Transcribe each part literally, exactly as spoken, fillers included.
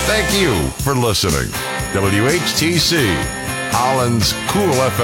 Thank you for listening. W H T C, Holland's Cool F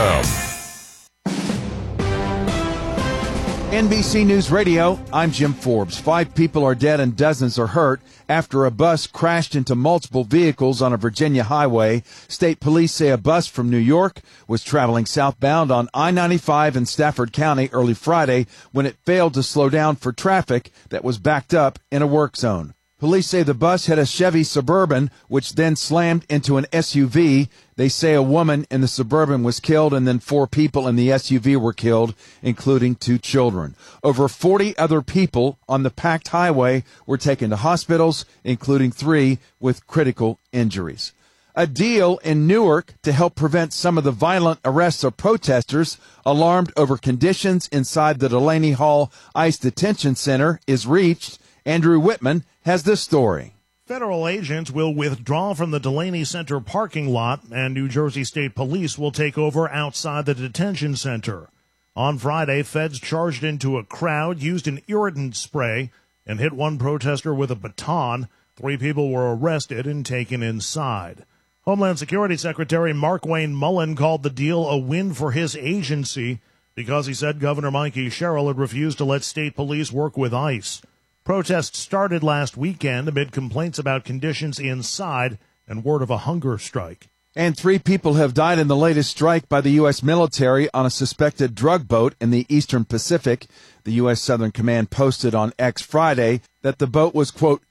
M. N B C News Radio, I'm Jim Forbes. Five people are dead and dozens are hurt after a bus crashed into multiple vehicles on a Virginia highway. State police say a bus from New York was traveling southbound on I ninety-five in Stafford County early Friday when it failed to slow down for traffic that was backed up in a work zone. Police say the bus hit a Chevy Suburban, which then slammed into an S U V. They say a woman in the Suburban was killed and then four people in the S U V were killed, including two children. Over forty other people on the packed highway were taken to hospitals, including three with critical injuries. A deal in Newark to help prevent some of the violent arrests of protesters alarmed over conditions inside the Delaney Hall ICE Detention Center is reached. Andrew Whitman has this story. Federal agents will withdraw from the Delaney Center parking lot, and New Jersey State Police will take over outside the detention center. On Friday, feds charged into a crowd, used an irritant spray, and hit one protester with a baton. Three people were arrested and taken inside. Homeland Security Secretary Markwayne Mullin called the deal a win for his agency because he said Governor Mikey Sherrill had refused to let state police work with ICE. Protests started last weekend amid complaints about conditions inside and word of a hunger strike. And three people have died in the latest strike by the U S military on a suspected drug boat in the Eastern Pacific. The U S Southern Command posted on X Friday that the boat was, quote,